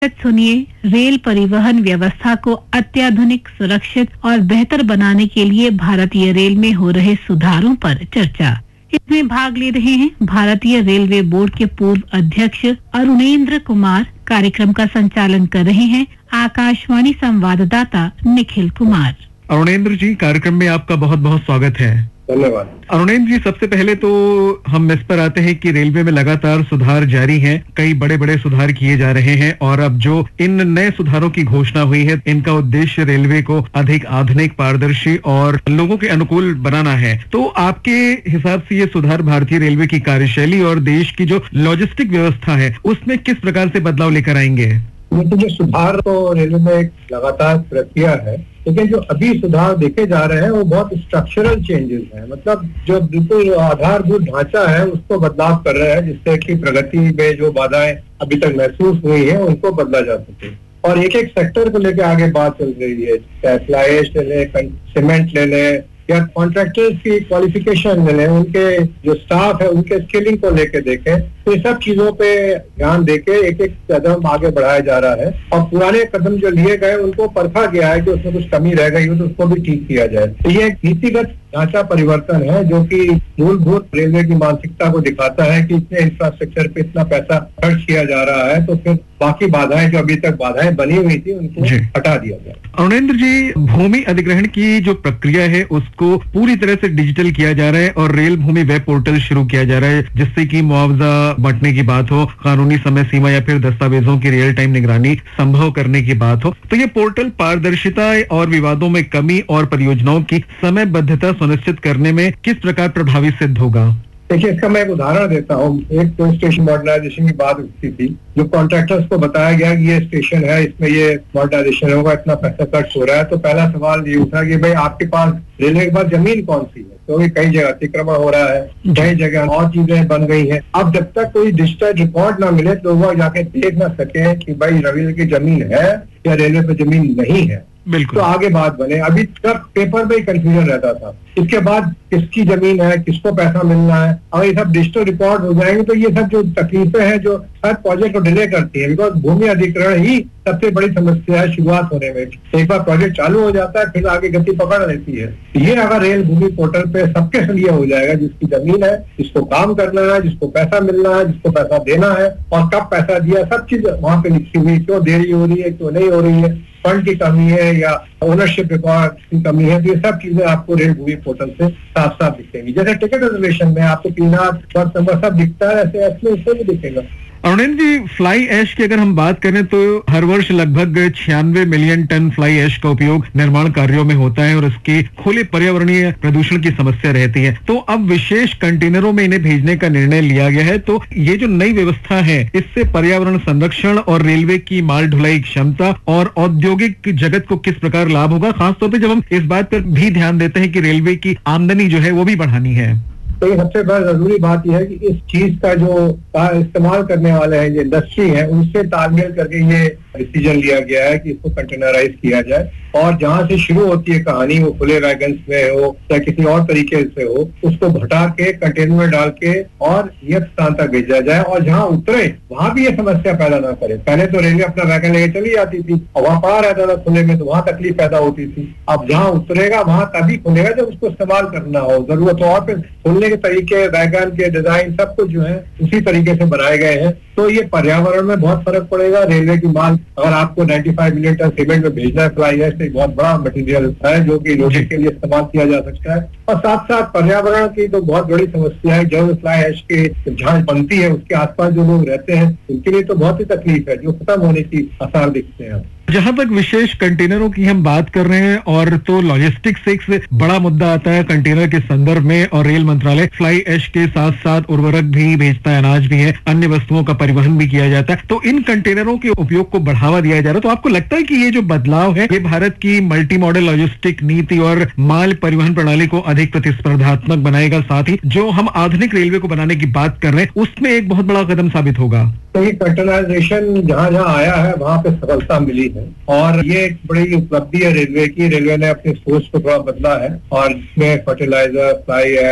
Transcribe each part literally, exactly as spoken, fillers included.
सुनिए, रेल परिवहन व्यवस्था को अत्याधुनिक, सुरक्षित और बेहतर बनाने के लिए भारतीय रेल में हो रहे सुधारों पर चर्चा। इसमें भाग ले रहे हैं भारतीय रेलवे बोर्ड के पूर्व अध्यक्ष अरुणेंद्र कुमार। कार्यक्रम का संचालन कर रहे हैं आकाशवाणी संवाददाता निखिल कुमार। अरुणेंद्र जी, कार्यक्रम में आपका बहुत बहुत स्वागत है। धन्यवाद। अरुणेंद्र जी, सबसे पहले तो हम इस पर आते हैं कि रेलवे में लगातार सुधार जारी हैं, कई बड़े बड़े सुधार किए जा रहे हैं और अब जो इन नए सुधारों की घोषणा हुई है, इनका उद्देश्य रेलवे को अधिक आधुनिक, पारदर्शी और लोगों के अनुकूल बनाना है। तो आपके हिसाब से ये सुधार भारतीय रेलवे की कार्यशैली और देश की जो लॉजिस्टिक व्यवस्था है उसमें किस प्रकार से बदलाव लेकर आएंगे? ये जो सुधार तो रेलवे में एक लगातार प्रक्रिया है, लेकिन जो अभी सुधार देखे जा रहे हैं वो बहुत स्ट्रक्चरल चेंजेस हैं। मतलब जो बिल्कुल आधारभूत ढांचा है उसको बदलाव कर रहे हैं, जिससे कि प्रगति में जो बाधाएं अभी तक महसूस हुई है उनको बदला जा सके। और एक एक सेक्टर को लेकर आगे बात चल रही है, चाहे फ्लाई ऐश ले लें, सीमेंट ले लें या कॉन्ट्रैक्टर्स की क्वालिफिकेशन ले लें, उनके जो स्टाफ है उनके स्किलिंग को लेके देखें, तो ये सब चीजों पे ध्यान देके एक एक कदम आगे बढ़ाया जा रहा है। और पुराने कदम जो लिए गए उनको परखा गया है कि उसमें कुछ कमी रह गई हो तो उसको भी ठीक किया जाए। तो ये एक नीतिगत ढांचा परिवर्तन है जो कि मूलभूत रेलवे की मानसिकता को दिखाता है कि इतने इंफ्रास्ट्रक्चर पे इतना पैसा खर्च किया जा रहा है, तो फिर बाकी बाधाएं जो अभी तक बाधाएं बनी हुई थी उनको हटा दिया जाए। अरुणेंद्र जी, भूमि अधिग्रहण की जो प्रक्रिया है उसको पूरी तरह से डिजिटल किया जा रहा है और रेल भूमि वेब पोर्टल शुरू किया जा रहा है, जिससे कि मुआवजा बांटने की बात हो, कानूनी समय सीमा या फिर दस्तावेजों की रियल टाइम निगरानी संभव करने की बात हो। तो ये पोर्टल पारदर्शिता और विवादों में कमी और परियोजनाओं की समयबद्धता सुनिश्चित करने में किस प्रकार प्रभावी सिद्ध होगा? देखिए, इसका मैं एक उदाहरण देता हूँ। एक तो स्टेशन मॉडर्नाइजेशन की बात उठती थी, जो कॉन्ट्रैक्टर्स को बताया गया कि ये स्टेशन है, इसमें ये मॉडर्नाइजेशन होगा, इतना पैसा खर्च हो रहा है। तो पहला सवाल ये उठा कि भाई आपके पास रेलवे के पास जमीन कौन सी है, क्योंकि तो कई जगह अतिक्रमण हो रहा है, कई जगह और चीजें बन गई हैं। अब जब तक कोई डिजिटल रिकॉर्ड ना मिले तो वो जाके देख ना सके कि भाई रेलवे की जमीन है या रेलवे पे जमीन नहीं है, बिल्कुल तो आगे बात बने। अभी तक पेपर में ही कंफ्यूजन रहता था, इसके बाद किसकी जमीन है, किसको पैसा मिलना है। और ये सब डिजिटल रिकॉर्ड हो जाएंगे तो ये सब जो तकलीफें हैं जो हर प्रोजेक्ट को डिले करती है, बिकॉज भूमि अधिग्रहण ही सबसे बड़ी समस्या है शुरुआत होने में। एक बार प्रोजेक्ट चालू हो जाता है फिर आगे गति पकड़ लेती है। ये अगर रेल भूमि पोर्टल पे सबके लिए हो जाएगा, जिसकी जमीन है, जिसको काम करना है, जिसको पैसा मिलना है, जिसको पैसा देना है और कब पैसा दिया, सब चीज वहां पे लिखी हुई, क्यों देरी हो रही है, क्यों नहीं हो रही है, फंड की कमी है या ओनरशिप रिकॉर्ड की कमी है, तो ये सब चीजें आपको रेल भूमि पोर्टल से साफ साफ दिखेंगी। जैसे टिकट रिजर्वेशन में आपको पीनाट, बस नंबर सब दिखता है, ऐसे ऐसे इसमें भी दिखेगा। अरुणेंद्र जी, फ्लाई ऐश की अगर हम बात करें तो हर वर्ष लगभग छियानवे मिलियन टन फ्लाई ऐश का उपयोग निर्माण कार्यों में होता है और इसकी खुले पर्यावरणीय प्रदूषण की समस्या रहती है। तो अब विशेष कंटेनरों में इन्हें भेजने का निर्णय लिया गया है। तो ये जो नई व्यवस्था है, इससे पर्यावरण संरक्षण और रेलवे की माल ढुलाई क्षमता और औद्योगिक जगत को किस प्रकार लाभ होगा, खासतौर पर जब हम इस बात पर भी ध्यान देते हैं कि रेलवे की आमदनी जो है वो भी बढ़ानी है। तो ये सबसे बड़ा जरूरी बात यह है कि इस चीज का जो इस्तेमाल करने वाले हैं, जो इंडस्ट्री है, उनसे तालमेल करके ये डिसीजन लिया गया है कि इसको कंटेनराइज किया जाए और जहां से शुरू होती है कहानी, वो खुले वैगन्स में हो या किसी और तरीके से हो, उसको भटा के कंटेनर में डाल के और नियत स्थान तक भेजा जाए और जहां उतरे वहां भी ये समस्या पैदा ना करे। पहले तो रेलवे अपना वैगन लेके चली जाती थी और वहां पड़ा रहता था खुले में, तो वहां तकलीफ पैदा होती थी। अब जहां उतरेगा वहां तभी खुलेगा जब उसको इस्तेमाल करना हो, जरूरत हो। और फिर खुलने के तरीके, वैगन के डिजाइन, सब कुछ जो है उसी तरीके से बनाए गए हैं। तो ये पर्यावरण में बहुत फर्क पड़ेगा। रेलवे की माल अगर आपको पचानवे मिलियन टन सीमेंट में भेजना है, फ्लाई ऐश एक बहुत बड़ा मटेरियल है जो कि लोडिंग के लिए इस्तेमाल किया जा सकता है। और साथ साथ पर्यावरण की तो बहुत बड़ी समस्या है। जब फ्लाई ऐश की जहां बनती है उसके आसपास जो लोग रहते हैं उनके लिए तो बहुत ही तकलीफ है, जो खत्म होने की आसार दिखते हैं। जहां तक विशेष कंटेनरों की हम बात कर रहे हैं, और तो लॉजिस्टिक्स एक बड़ा मुद्दा आता है कंटेनर के संदर्भ में, और रेल मंत्रालय फ्लाई ऐश के साथ साथ उर्वरक भी भेजता है, अनाज भी है, अन्य वस्तुओं का परिवहन भी किया जाता है। तो इन कंटेनरों के उपयोग को बढ़ावा दिया जा रहा है। तो आपको लगता है कि ये जो बदलाव है, ये भारत की मल्टी मॉडल लॉजिस्टिक नीति और माल परिवहन प्रणाली को अधिक प्रतिस्पर्धात्मक बनाएगा, साथ ही जो हम आधुनिक रेलवे को बनाने की बात कर रहे हैं उसमें एक बहुत बड़ा कदम साबित होगा? तो ये कंटेनराइजेशन जहाँ जहाँ आया है वहाँ पे सफलता मिली है और ये एक बड़ी उपलब्धि है रेलवे की। रेलवे ने अपनी सोच को थोड़ा बदला है और इसमें फर्टिलाइजर, फ्लाई ऐश,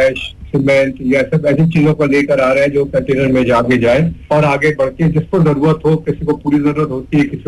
सीमेंट या सब ऐसी चीजों को लेकर आ रहे हैं जो कंटेनर में जाके जाए और आगे बढ़ के जिसको जरूरत हो, किसी को पूरी जरूरत होती है, किसी